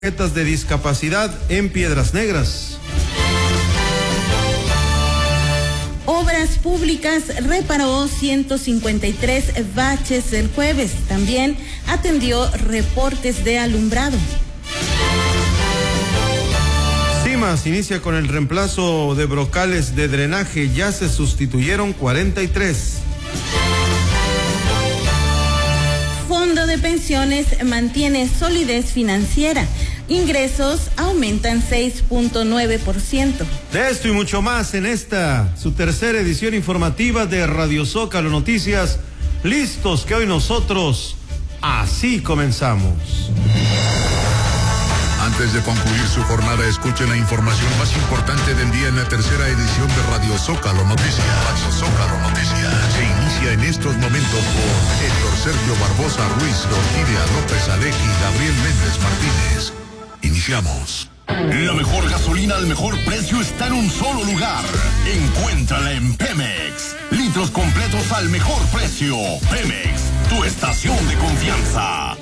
Tarjetas de discapacidad en Piedras Negras. Obras Públicas reparó 153 baches el jueves. También atendió reportes de alumbrado. CIMAS inicia con el reemplazo de brocales de drenaje. Ya se sustituyeron 43. Fondo de Pensiones mantiene solidez financiera. Ingresos aumentan 6.9%. De esto y mucho más en esta, su tercera edición informativa de Radio Zócalo Noticias. Listos que hoy nosotros así comenzamos. Antes de concluir su jornada, escuchen la información más importante del día en la tercera edición de Radio Zócalo Noticias. Radio Zócalo Noticias se inicia en estos momentos por Héctor Sergio Barbosa Ruiz, Orquídea López Alec y Gabriel Méndez Martínez. Iniciamos. La mejor gasolina al mejor precio está en un solo lugar. Encuéntrala en Pemex. Litros completos al mejor precio. Pemex, tu estación de confianza.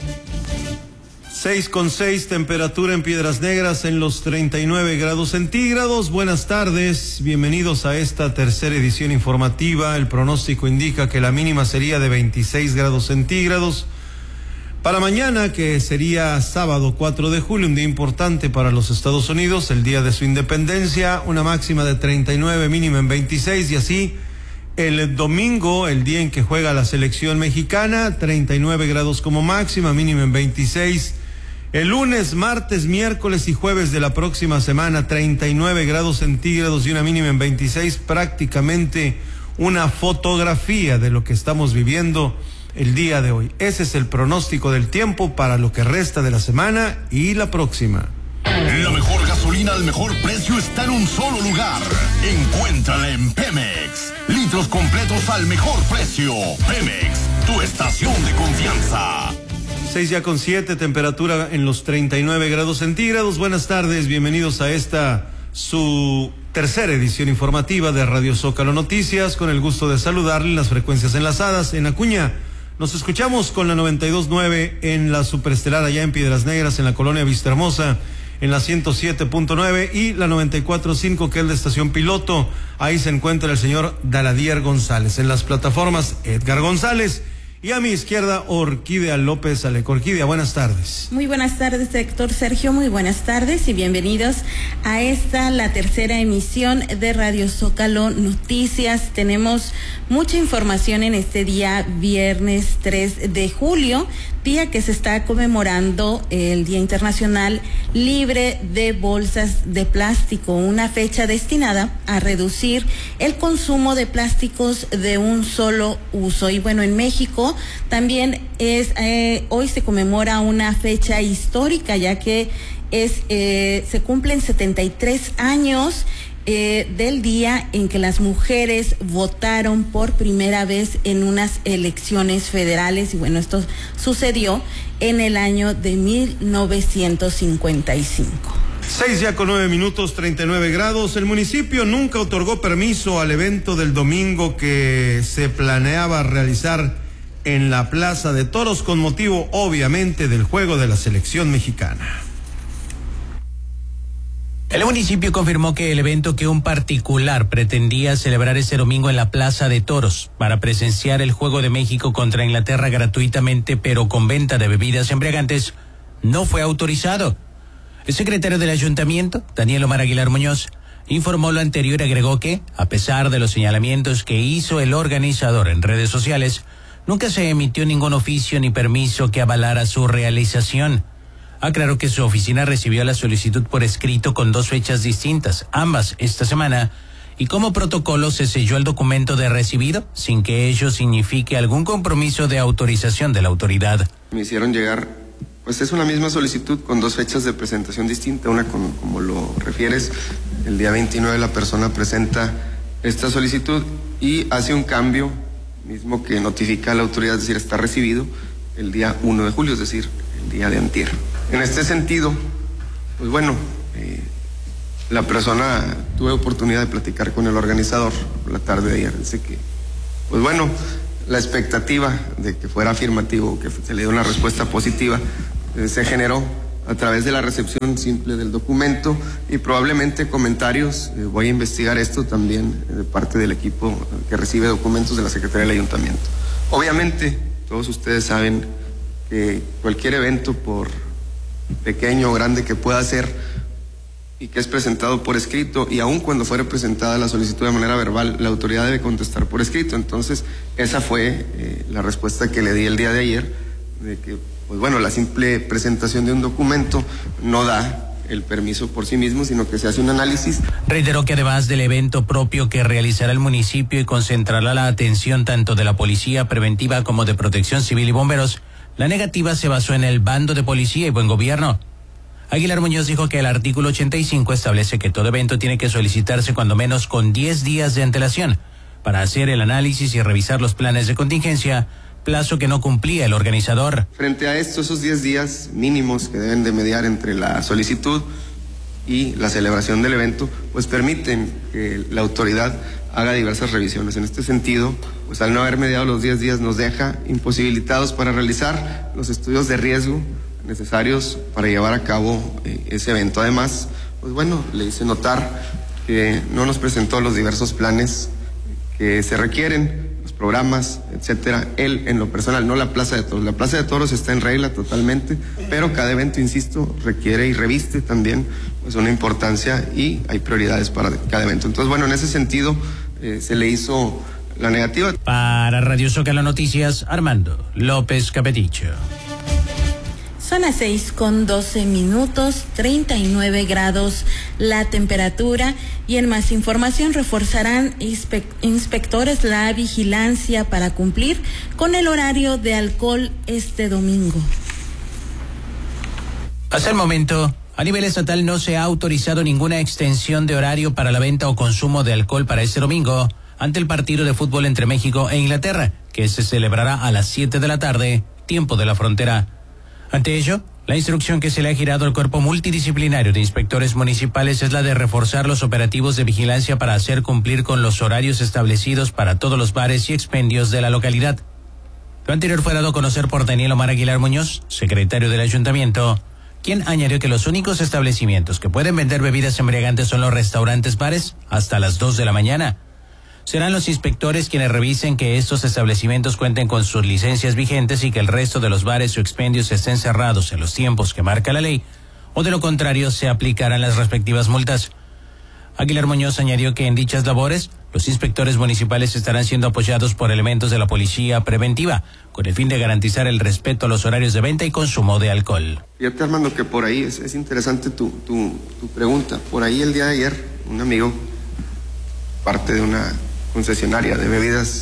6.6, temperatura en Piedras Negras en los 39 grados centígrados. Buenas tardes, bienvenidos a esta tercera edición informativa. El pronóstico indica que la mínima sería de 26 grados centígrados. Para mañana, que sería sábado 4 de julio, un día importante para los Estados Unidos, el día de su independencia, una máxima de 39, mínima en 26, y así el domingo, el día en que juega la selección mexicana, 39 grados como máxima, mínima en 26. El lunes, martes, miércoles y jueves de la próxima semana, 39 grados centígrados y una mínima en 26, prácticamente una fotografía de lo que estamos viviendo el día de hoy. Ese es el pronóstico del tiempo para lo que resta de la semana y la próxima. La mejor gasolina al mejor precio está en un solo lugar. Encuéntrala en Pemex. Litros completos al mejor precio. Pemex, tu estación de confianza. 6:07, temperatura en los 39 grados centígrados. Buenas tardes, bienvenidos a esta, su tercera edición informativa de Radio Zócalo Noticias. Con el gusto de saludarle en las frecuencias enlazadas en Acuña. Nos escuchamos con la 92.9 en la Superestelar allá en Piedras Negras, en la colonia Vistahermosa, en la 107.9 y la 94.5 que es la estación piloto. Ahí se encuentra el señor Daladier González. En las plataformas Edgar González y a mi izquierda Orquídea López Alec. Orquídea, buenas tardes. Muy buenas tardes, Héctor Sergio, muy buenas tardes y bienvenidos a esta, la tercera emisión de Radio Zócalo Noticias. Tenemos mucha información en este día, viernes 3 de julio, día que se está conmemorando el Día Internacional Libre de Bolsas de Plástico, una fecha destinada a reducir el consumo de plásticos de un solo uso. Y bueno, en México también hoy se conmemora una fecha histórica, ya que se cumplen 73 años del día en que las mujeres votaron por primera vez en unas elecciones federales. Y bueno, esto sucedió en el año de 1955. 6:09, 39 grados. El municipio nunca otorgó permiso al evento del domingo que se planeaba realizar en la Plaza de Toros con motivo, obviamente, del juego de la selección mexicana. El municipio confirmó que el evento que un particular pretendía celebrar ese domingo en la Plaza de Toros para presenciar el Juego de México contra Inglaterra gratuitamente pero con venta de bebidas embriagantes no fue autorizado. El secretario del ayuntamiento, Daniel Omar Aguilar Muñoz, informó lo anterior y agregó que, a pesar de los señalamientos que hizo el organizador en redes sociales, nunca se emitió ningún oficio ni permiso que avalara su realización. Aclaró que su oficina recibió la solicitud por escrito con 2 fechas distintas, ambas esta semana, y como protocolo se selló el documento de recibido sin que ello signifique algún compromiso de autorización de la autoridad. Me hicieron llegar, pues es una misma solicitud con 2 fechas de presentación distintas, una como lo refieres, el día 29 la persona presenta esta solicitud y hace un cambio mismo que notifica a la autoridad, es decir, está recibido el día 1 de julio, es decir, el día de antier. En este sentido, pues bueno, la persona, tuve oportunidad de platicar con el organizador la tarde de ayer, dice que, pues bueno, la expectativa de que fuera afirmativo, que se le dio una respuesta positiva, se generó a través de la recepción simple del documento y probablemente comentarios. Voy a investigar esto también de parte del equipo que recibe documentos de la Secretaría del Ayuntamiento. Obviamente, todos ustedes saben que cualquier evento, por pequeño o grande que pueda ser y que es presentado por escrito, y aun cuando fuera presentada la solicitud de manera verbal, la autoridad debe contestar por escrito. Entonces, esa fue la respuesta que le di el día de ayer, de que, pues bueno, la simple presentación de un documento no da el permiso por sí mismo, sino que se hace un análisis. Reiteró que además del evento propio que realizará el municipio y concentrará la atención tanto de la policía preventiva como de protección civil y bomberos, la negativa se basó en el bando de policía y buen gobierno. Aguilar Muñoz dijo que el artículo 85 establece que todo evento tiene que solicitarse cuando menos con 10 días de antelación para hacer el análisis y revisar los planes de contingencia, plazo que no cumplía el organizador. Frente a esto, esos 10 días mínimos que deben de mediar entre la solicitud y la celebración del evento, pues permiten que la autoridad haga diversas revisiones. En este sentido, pues al no haber mediado los 10 días nos deja imposibilitados para realizar los estudios de riesgo necesarios para llevar a cabo ese evento. Además, pues bueno, le hice notar que no nos presentó los diversos planes que se requieren, los programas, etcétera. Él, en lo personal, no la Plaza de Toros. La Plaza de Toros está en regla totalmente, pero cada evento, insisto, requiere y reviste también pues una importancia y hay prioridades para cada evento. Entonces, bueno, en ese sentido se le hizo la negativa. Para Radio Zócalo Noticias, Armando López Capeticho. Son las 6:12, 39 grados la temperatura, y en más información reforzarán inspectores la vigilancia para cumplir con el horario de alcohol este domingo. Hasta el momento, a nivel estatal no se ha autorizado ninguna extensión de horario para la venta o consumo de alcohol para este domingo, ante el partido de fútbol entre México e Inglaterra, que se celebrará a las 7 de la tarde, tiempo de la frontera. Ante ello, la instrucción que se le ha girado al cuerpo multidisciplinario de inspectores municipales es la de reforzar los operativos de vigilancia para hacer cumplir con los horarios establecidos para todos los bares y expendios de la localidad. Lo anterior fue dado a conocer por Daniel Omar Aguilar Muñoz, secretario del ayuntamiento, quien añadió que los únicos establecimientos que pueden vender bebidas embriagantes son los restaurantes bares hasta las 2 de la mañana. Serán los inspectores quienes revisen que estos establecimientos cuenten con sus licencias vigentes y que el resto de los bares o expendios estén cerrados en los tiempos que marca la ley, o de lo contrario se aplicarán las respectivas multas. Aguilar Muñoz añadió que en dichas labores, los inspectores municipales estarán siendo apoyados por elementos de la policía preventiva, con el fin de garantizar el respeto a los horarios de venta y consumo de alcohol. Fíjate, Armando, que por ahí es interesante tu pregunta. Por ahí el día de ayer, un amigo, parte de una concesionaria de bebidas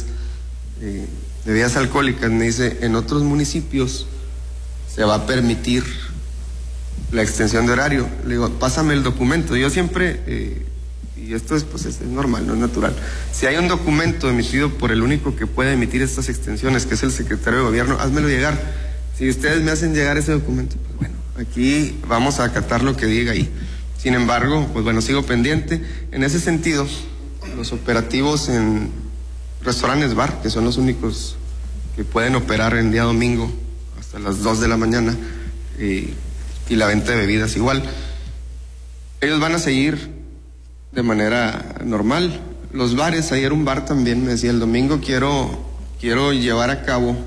alcohólicas, me dice, en otros municipios se va a permitir la extensión de horario. Le digo, pásame el documento. Yo siempre, y esto es, pues es normal, no es natural, si hay un documento emitido por el único que puede emitir estas extensiones, que es el secretario de gobierno, házmelo llegar. Si ustedes me hacen llegar ese documento, pues bueno, aquí vamos a acatar lo que diga ahí. Sin embargo, pues bueno, sigo pendiente. En ese sentido, los operativos en restaurantes bar, que son los únicos que pueden operar en día domingo hasta las 2 de la mañana, y la venta de bebidas igual, ellos van a seguir de manera normal. Los bares, ayer un bar también me decía, el domingo quiero llevar a cabo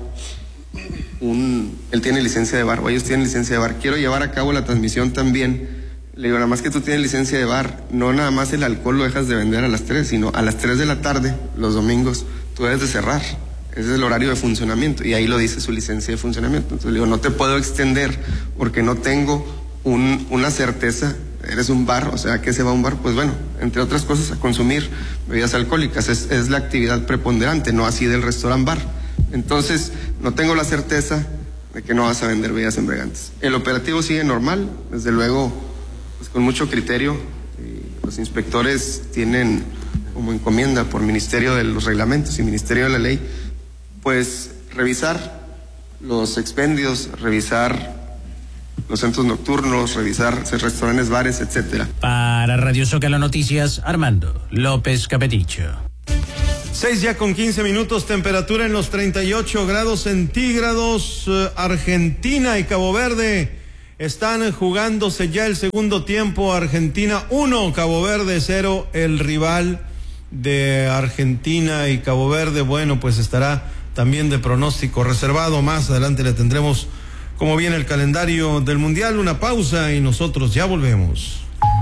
él tiene licencia de bar, o ellos tienen licencia de bar, quiero llevar a cabo la transmisión también. Le digo, nada más que tú tienes licencia de bar, no nada más el alcohol lo dejas de vender a las 3, sino a las 3 de la tarde, los domingos, tú debes de cerrar. Ese es el horario de funcionamiento, y ahí lo dice su licencia de funcionamiento. Entonces le digo, no te puedo extender porque no tengo una certeza. Eres un bar, o sea, ¿qué se va a un bar? Pues bueno, entre otras cosas, a consumir bebidas alcohólicas. Es la actividad preponderante, no así del restaurant bar. Entonces, no tengo la certeza de que no vas a vender bebidas embriagantes. El operativo sigue normal, desde luego, pues con mucho criterio. Los inspectores tienen como encomienda por Ministerio de los Reglamentos y Ministerio de la Ley, pues revisar los expendios, revisar los centros nocturnos, revisar restaurantes, bares, etcétera. Para Radio Zócalo Noticias, Armando López Capeticho. 6:15, temperatura en los 38 grados centígrados. Argentina y Cabo Verde Están jugándose ya el segundo tiempo. Argentina 1, Cabo Verde 0. El rival de Argentina y Cabo Verde, bueno, pues estará también de pronóstico reservado. Más adelante le tendremos cómo viene el calendario del Mundial. Una pausa y nosotros ya volvemos.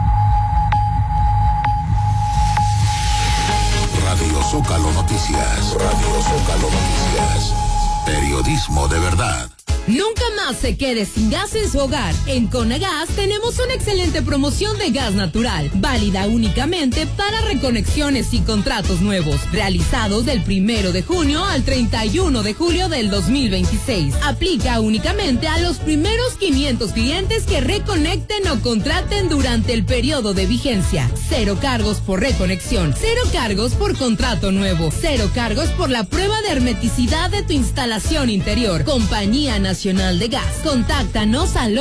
Radio Zócalo Noticias. Radio Zócalo Noticias. Periodismo de verdad. Nunca más se quede sin gas en su hogar. En Conagas tenemos una excelente promoción de gas natural, válida únicamente para reconexiones y contratos nuevos, realizados del 1 de junio al 31 de julio del 2026. Aplica únicamente a los primeros 500 clientes que reconecten o contraten durante el periodo de vigencia. 0 cargos por reconexión, 0 cargos por contrato nuevo, 0 cargos por la prueba de hermeticidad de tu instalación interior. Compañía Nacional de Gas. Contáctanos al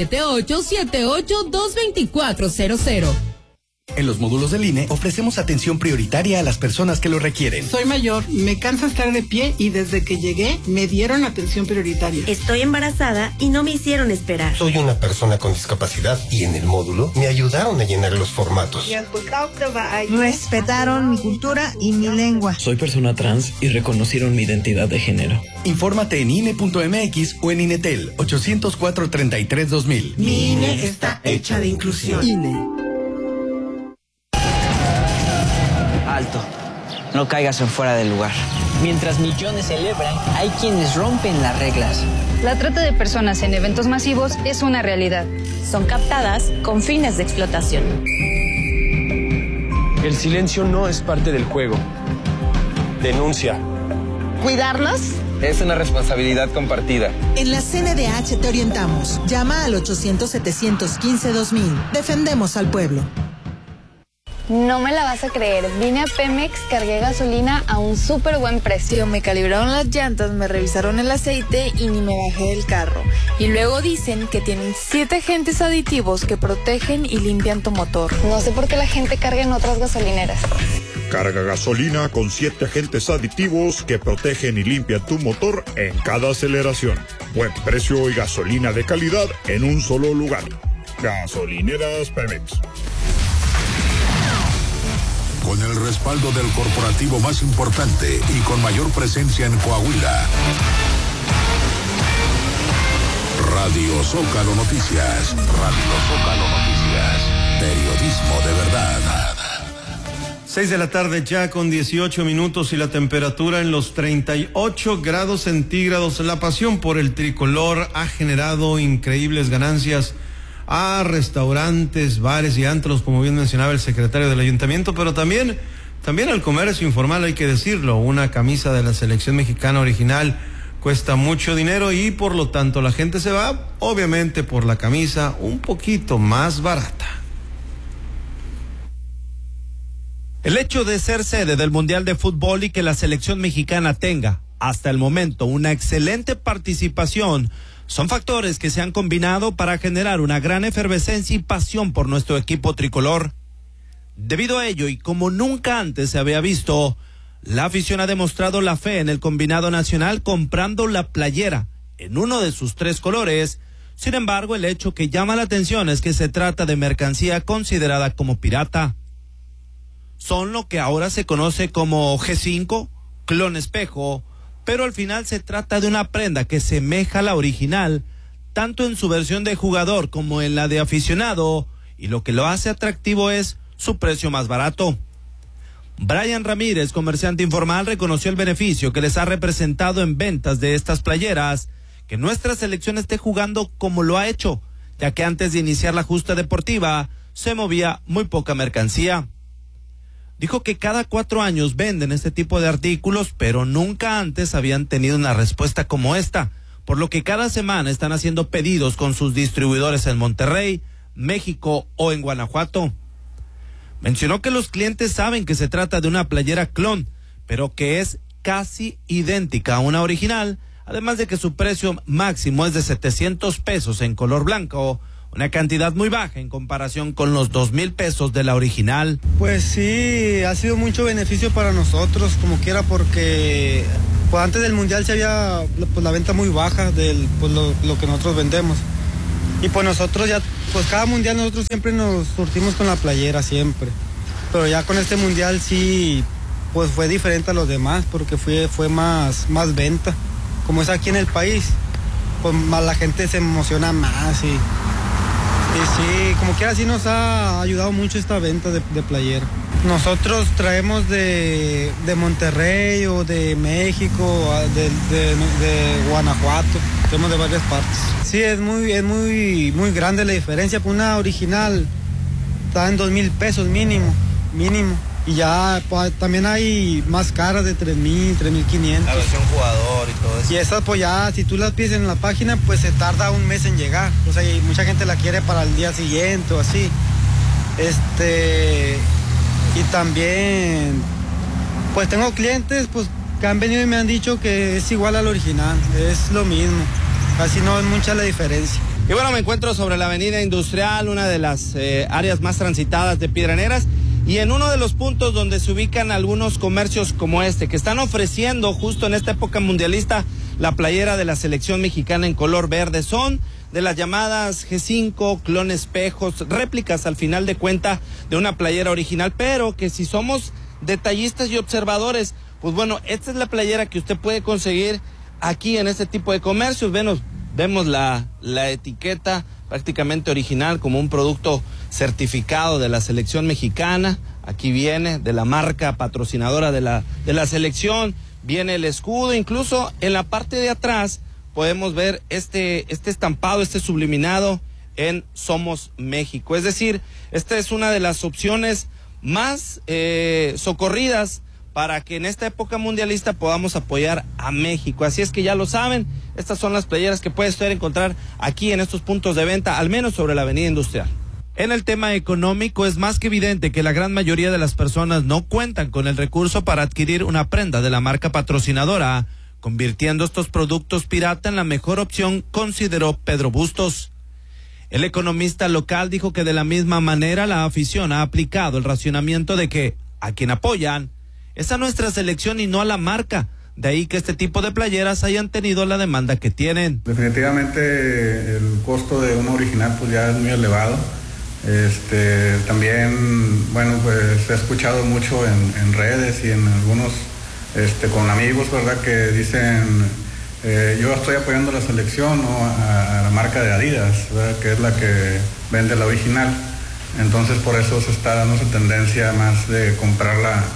878-78-22400. En los módulos del INE ofrecemos atención prioritaria a las personas que lo requieren. Soy mayor, me cansa estar de pie y desde que llegué me dieron atención prioritaria. Estoy embarazada y no me hicieron esperar. Soy una persona con discapacidad y en el módulo me ayudaron a llenar los formatos. Respetaron mi cultura y mi lengua. Soy persona trans y reconocieron mi identidad de género. Infórmate en INE.mx o en INETEL 804-33-2000. Mi INE está hecha de inclusión. INE. Alto, no caigas en fuera del lugar. Mientras millones celebran, hay quienes rompen las reglas. La trata de personas en eventos masivos es una realidad. Son captadas con fines de explotación. El silencio no es parte del juego. Denuncia. ¿Cuidarlas? Es una responsabilidad compartida. En la CNDH te orientamos. Llama al 800-715-2000. Defendemos al pueblo. No me la vas a creer, vine a Pemex, cargué gasolina a un súper buen precio. Me calibraron las llantas, me revisaron el aceite y ni me bajé del carro. Y luego dicen que tienen 7 agentes aditivos que protegen y limpian tu motor. No sé por qué la gente carga en otras gasolineras. Carga gasolina con 7 agentes aditivos que protegen y limpian tu motor en cada aceleración. Buen precio y gasolina de calidad en un solo lugar. Gasolineras Pemex. Con el respaldo del corporativo más importante y con mayor presencia en Coahuila. Radio Zócalo Noticias. Radio Zócalo Noticias. Periodismo de verdad. 6 de la tarde ya con 18 minutos y la temperatura en los 38 grados centígrados. La pasión por el tricolor ha generado increíbles ganancias a restaurantes, bares y antros, como bien mencionaba el secretario del ayuntamiento, pero también al comercio informal, hay que decirlo. Una camisa de la selección mexicana original cuesta mucho dinero y por lo tanto la gente se va, obviamente, por la camisa un poquito más barata. El hecho de ser sede del Mundial de Fútbol y que la selección mexicana tenga, hasta el momento, una excelente participación son factores que se han combinado para generar una gran efervescencia y pasión por nuestro equipo tricolor. Debido a ello, y como nunca antes se había visto, la afición ha demostrado la fe en el combinado nacional comprando la playera en uno de sus 3 colores. Sin embargo, el hecho que llama la atención es que se trata de mercancía considerada como pirata. Son lo que ahora se conoce como G5, clon espejo, pero al final se trata de una prenda que semeja a la original, tanto en su versión de jugador como en la de aficionado, y lo que lo hace atractivo es su precio más barato. Brian Ramírez, comerciante informal, reconoció el beneficio que les ha representado en ventas de estas playeras, que nuestra selección esté jugando como lo ha hecho, ya que antes de iniciar la justa deportiva se movía muy poca mercancía. Dijo que cada 4 años venden este tipo de artículos, pero nunca antes habían tenido una respuesta como esta, por lo que cada semana están haciendo pedidos con sus distribuidores en Monterrey, México o en Guanajuato. Mencionó que los clientes saben que se trata de una playera clon, pero que es casi idéntica a una original, además de que su precio máximo es de 700 pesos en color blanco, una cantidad muy baja en comparación con los 2,000 pesos de la original. Pues sí, ha sido mucho beneficio para nosotros, como quiera, porque antes del Mundial se había la venta muy baja de lo que nosotros vendemos. Y pues nosotros ya, pues cada mundial nosotros siempre nos surtimos con la playera, siempre. Pero ya con este mundial sí, pues fue diferente a los demás, porque fue más venta. Como es aquí en el país, pues más la gente se emociona más y sí, como quiera sí nos ha ayudado mucho esta venta de playera. Nosotros traemos de Monterrey o de México, de Guanajuato, traemos de varias partes. Sí, es muy grande la diferencia. Una original está en 2,000 pesos mínimo. Y ya pues, también hay más caras de 3,000, 3,500. La versión jugador y todo eso. Y esas pues ya, si tú las pides en la página, pues se tarda un mes en llegar. O sea, y mucha gente la quiere para el día siguiente o así. Y también, pues tengo clientes pues que han venido y me han dicho que es igual al original, es lo mismo. Casi no es mucha la diferencia. Y bueno, me encuentro sobre la avenida Industrial, una de las áreas más transitadas de Piedras Negras. Y en uno de los puntos donde se ubican algunos comercios como este, que están ofreciendo justo en esta época mundialista la playera de la selección mexicana en color verde. Son de las llamadas G5, clon espejos, réplicas al final de cuenta de una playera original, pero que si somos detallistas y observadores, pues bueno, esta es la playera que usted puede conseguir aquí en este tipo de comercios. Vemos la etiqueta prácticamente original como un producto certificado de la selección mexicana. Aquí viene de la marca patrocinadora de la selección, viene el escudo, incluso en la parte de atrás podemos ver este estampado, este subliminado en Somos México. Es decir, esta es una de las opciones más socorridas para que en esta época mundialista podamos apoyar a México. Así es que ya lo saben, estas son las playeras que puede usted encontrar aquí en estos puntos de venta, al menos sobre la avenida Industrial. En el tema económico es más que evidente que la gran mayoría de las personas no cuentan con el recurso para adquirir una prenda de la marca patrocinadora, convirtiendo estos productos pirata en la mejor opción, consideró Pedro Bustos. El economista local dijo que de la misma manera la afición ha aplicado el racionamiento de que a quien apoyan es a nuestra selección y no a la marca. De ahí que este tipo de playeras hayan tenido la demanda que tienen. Definitivamente el costo de una original pues ya es muy elevado. También, bueno, pues he escuchado mucho en redes y en algunos con amigos, ¿verdad? Que dicen, yo estoy apoyando a la selección o a la marca de Adidas, ¿verdad? Que es la que vende la original. Entonces por eso se está dando esa tendencia más de comprar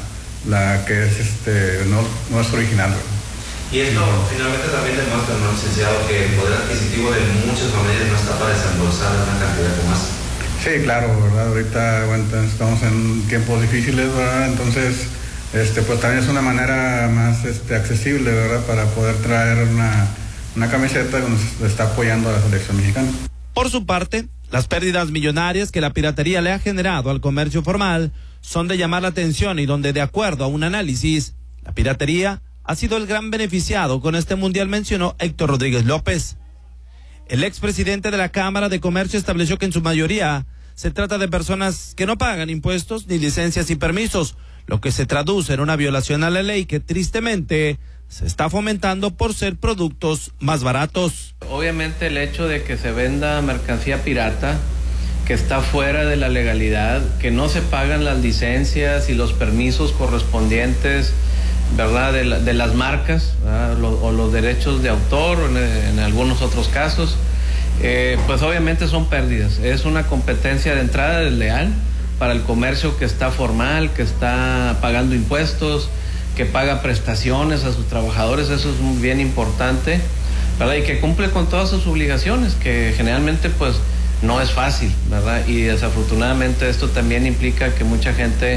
la que es no es original, ¿verdad? Y esto finalmente también demuestra, ¿no, licenciado, que el poder adquisitivo de muchas familias no está para desembolsar una cantidad como esta? Sí, claro, ¿verdad? Ahorita, bueno, estamos en tiempos difíciles, ¿verdad? Entonces, pues también es una manera más accesible, ¿verdad? Para poder traer una camiseta donde se está apoyando a la selección mexicana. Por su parte, las pérdidas millonarias que la piratería le ha generado al comercio formal son de llamar la atención y donde, de acuerdo a un análisis, la piratería ha sido el gran beneficiado con este mundial, mencionó Héctor Rodríguez López. El expresidente de la Cámara de Comercio estableció que en su mayoría se trata de personas que no pagan impuestos ni licencias y permisos, lo que se traduce en una violación a la ley que tristemente se está fomentando por ser productos más baratos. Obviamente el hecho de que se venda mercancía pirata, que está fuera de la legalidad, que no se pagan las licencias y los permisos correspondientes, ¿verdad? De las marcas, o los derechos de autor, o en algunos otros casos, pues obviamente son pérdidas. Es una competencia de entrada desleal para el comercio que está formal, que está pagando impuestos, que paga prestaciones a sus trabajadores. Eso es muy bien importante, ¿verdad? Y que cumple con todas sus obligaciones, que generalmente pues no es fácil, ¿verdad? Y desafortunadamente esto también implica que mucha gente,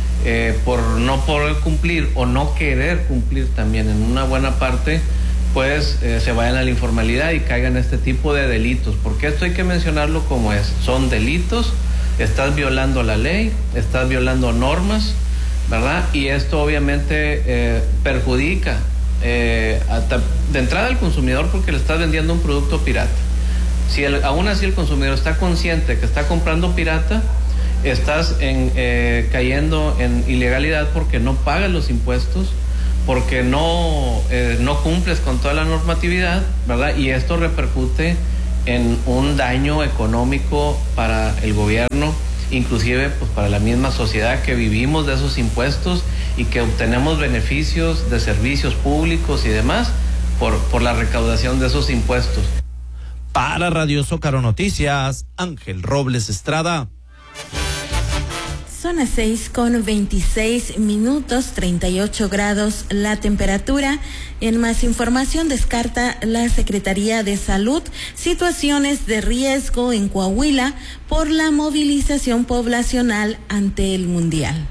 por no poder cumplir o no querer cumplir también en una buena parte, pues se vayan a la informalidad y caigan en este tipo de delitos, porque esto hay que mencionarlo como es, son delitos, estás violando la ley, estás violando normas, ¿verdad? Y esto obviamente perjudica de entrada al consumidor, porque le estás vendiendo un producto pirata. Si aún así el consumidor está consciente que está comprando pirata, estás cayendo en ilegalidad porque no pagas los impuestos, porque no cumples con toda la normatividad, ¿verdad? Y esto repercute en un daño económico para el gobierno, inclusive pues para la misma sociedad que vivimos de esos impuestos y que obtenemos beneficios de servicios públicos y demás por la recaudación de esos impuestos. Para Radio Zócalo Noticias, Ángel Robles Estrada. Son las 6:26, 38 grados la temperatura. En más información, descarta la Secretaría de Salud situaciones de riesgo en Coahuila por la movilización poblacional ante el Mundial.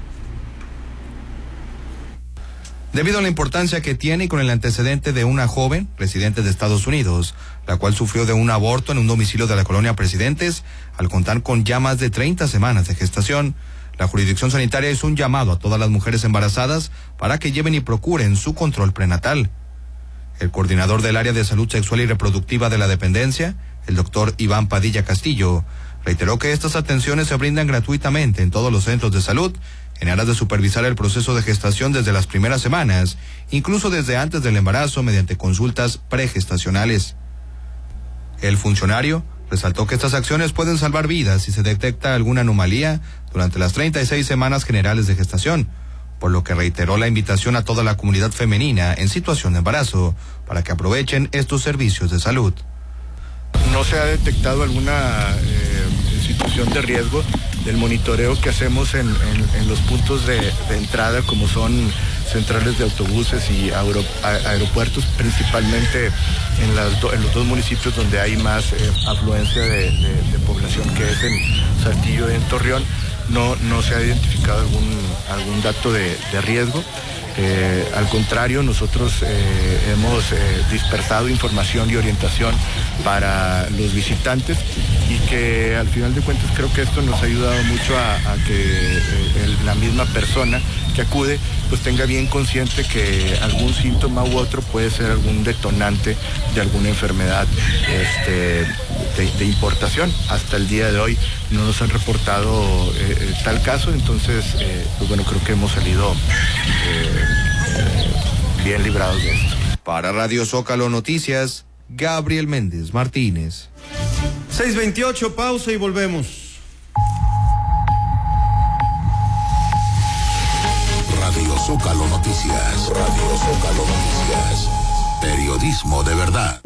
Debido a la importancia que tiene y con el antecedente de una joven residente de Estados Unidos, la cual sufrió de un aborto en un domicilio de la colonia Presidentes, al contar con ya más de 30 semanas de gestación, la jurisdicción sanitaria hizo un llamado a todas las mujeres embarazadas para que lleven y procuren su control prenatal. El coordinador del área de salud sexual y reproductiva de la dependencia, el doctor Iván Padilla Castillo, reiteró que estas atenciones se brindan gratuitamente en todos los centros de salud en aras de supervisar el proceso de gestación desde las primeras semanas, incluso desde antes del embarazo mediante consultas pregestacionales. El funcionario resaltó que estas acciones pueden salvar vidas si se detecta alguna anomalía durante las 36 semanas generales de gestación, por lo que reiteró la invitación a toda la comunidad femenina en situación de embarazo para que aprovechen estos servicios de salud. No se ha detectado alguna situación de riesgo del monitoreo que hacemos en los puntos de entrada, como son centrales de autobuses y aeropuertos, principalmente en los dos municipios donde hay más afluencia de población, que es en Saltillo y en Torreón. No se ha identificado algún dato de riesgo. Al contrario, nosotros hemos dispersado información y orientación para los visitantes, y que al final de cuentas creo que esto nos ha ayudado mucho a que la misma persona que acude pues tenga bien consciente que algún síntoma u otro puede ser algún detonante de alguna enfermedad de importación. Hasta el día de hoy no nos han reportado tal caso, entonces pues bueno, creo que hemos salido bien librados de esto. Para Radio Zócalo Noticias, Gabriel Méndez Martínez. 6:28, pausa y volvemos. Radio Zócalo Noticias. Radio Zócalo Noticias. Periodismo de verdad.